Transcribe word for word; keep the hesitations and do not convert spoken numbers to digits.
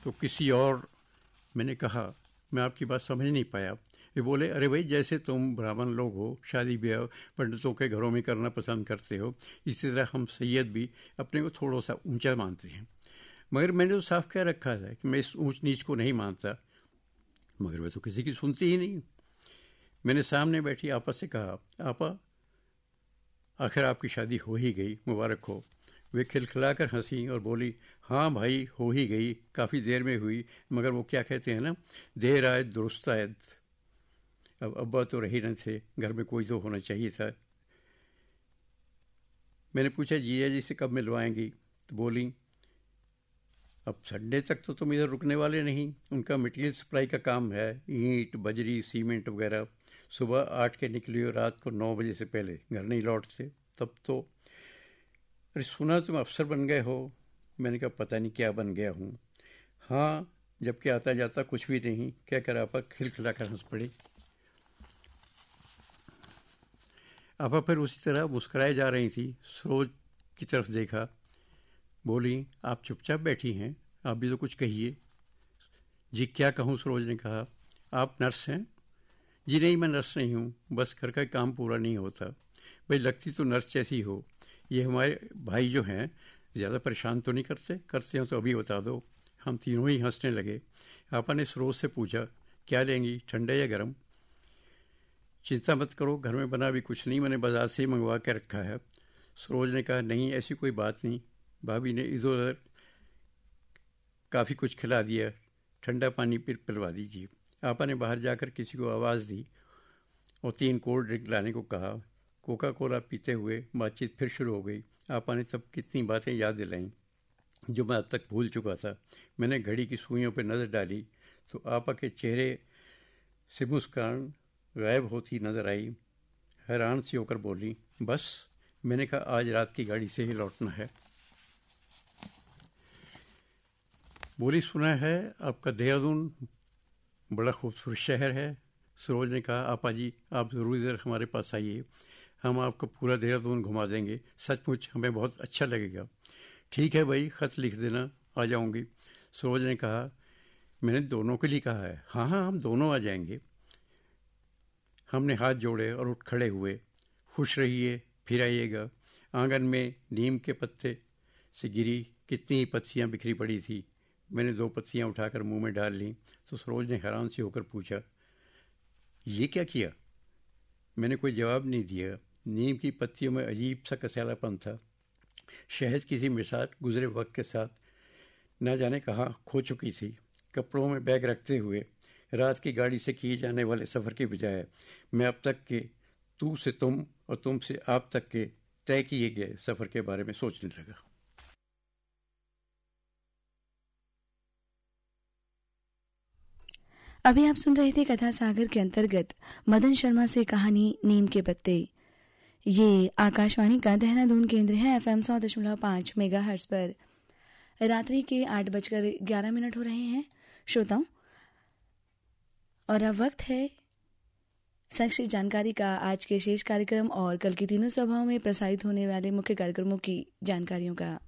तो किसी और। मैंने कहा मैं आपकी बात समझ नहीं पाया। वे बोले, अरे भाई, जैसे तुम ब्राह्मण लोग हो शादी ब्याह पंडितों के घरों में करना पसंद करते हो, इसी तरह हम सैयद भी अपने को थोड़ा सा ऊंचा मानते हैं। मगर मैंने तो साफ कह रखा था कि मैं इस ऊंच नीच को नहीं मानता, मगर वे तो किसी की सुनती ही नहीं। मैंने सामने बैठी आपा से कहा, आपा आखिर आपकी शादी हो ही गई, मुबारक हो। वे खिलखिलाकर हंसी और बोली, हाँ भाई हो ही गई, काफ़ी देर में हुई, मगर वो क्या कहते हैं ना, देर आयत दुरुस्त आयत। अब अब्बा तो रही न थे, घर में कोई तो होना चाहिए था। मैंने पूछा, जीजा जी से कब मिलवाएंगी? तो बोली, अब संडे तक तो तुम इधर रुकने वाले नहीं, उनका मटेरियल सप्लाई का काम है, ईंट बजरी सीमेंट वगैरह। सुबह आठ के निकली और रात को नौ बजे से पहले घर नहीं लौटते। तब तो अरे सुना तुम अफसर बन गए हो। मैंने कहा पता नहीं क्या बन गया हूँ। हाँ, जबकि आता जाता कुछ भी नहीं, क्या कर आपा खिलखिला कर हंस पड़ी। आपा फिर उसी तरह मुस्कुराए जा रही थी। सरोज की तरफ देखा, बोली, आप चुपचाप बैठी हैं, आप भी तो कुछ कहिए। जी क्या कहूँ, सरोज ने कहा। आप नर्स हैं? जी नहीं, मैं नर्स नहीं हूँ, बस घर का काम पूरा नहीं होता। भाई लगती तो नर्स जैसी हो। ये हमारे भाई जो हैं ज़्यादा परेशान तो नहीं करते? करते हो तो अभी बता दो। हम तीनों ही हंसने लगे। आपा ने सरोज से पूछा, क्या लेंगी, ठंडा या गर्म? चिंता मत करो, घर में बना भी कुछ नहीं, मैंने बाजार से ही मंगवा के रखा है। सरोज ने कहा, नहीं ऐसी कोई बात नहीं, भाभी ने इधर उधर काफ़ी कुछ खिला दिया, ठंडा पानी फिर पिलवा दीजिए। आपा ने बाहर जाकर किसी को आवाज़ दी और तीन कोल्ड ड्रिंक लाने को कहा। कोका कोला पीते हुए बातचीत फिर शुरू हो गई। आपा ने तब कितनी बातें याद दिलाईं जो मैं अब तक भूल चुका था। मैंने घड़ी की सुइयों पर नज़र डाली तो आपा के चेहरे से मुस्कान गायब होती नजर आई। हैरान सी होकर बोली, बस? मैंने कहा, आज रात की गाड़ी से ही लौटना है। बोली, सुना है आपका देहरादून बड़ा खूबसूरत शहर है। सरोज ने कहा, आपा जी आप ज़रूर इधर हमारे पास आइए, हम आपको पूरा देहरादून घुमा देंगे, सचमुच हमें बहुत अच्छा लगेगा। ठीक है भाई, ख़त लिख देना, आ जाऊंगी। सरोज ने कहा, मैंने दोनों के लिए कहा है। हाँ हाँ, हम दोनों आ जाएंगे। हमने हाथ जोड़े और उठ खड़े हुए। खुश रहिए, फिर आइएगा। आंगन में नीम के पत्ते से गिरी कितनी ही पत्तियाँ बिखरी पड़ी थी। मैंने दो पत्तियाँ उठाकर मुंह में डाल लीं तो सरोज ने हैरान सी होकर पूछा, ये क्या किया? मैंने कोई जवाब नहीं दिया। नीम की पत्तियों में अजीब सा कसैलापन था। शहद किसी मिसाल गुजरे वक्त के साथ न जाने कहाँ खो चुकी थी। कपड़ों में बैग रखते हुए रात की गाड़ी से किए जाने वाले सफ़र के बजाय मैं अब तक के तू से तुम और तुम से आप तक के तय किए गए सफ़र के बारे में सोचने लगा। अभी आप सुन रहे थे कथा सागर के अंतर्गत मदन शर्मा से कहानी नीम के पत्ते। ये आकाशवाणी का देहरादून केंद्र है। एफ एम सौ दशमलव पाँच मेगा हर्ट्ज पर रात्रि के आठ बजकर ग्यारह मिनट हो रहे हैं श्रोताओं, और अब वक्त है संक्षिप्त जानकारी का, आज के शेष कार्यक्रम और कल की तीनों सभाओं में प्रसारित होने वाले मुख्य कार्यक्रमों की जानकारियों का।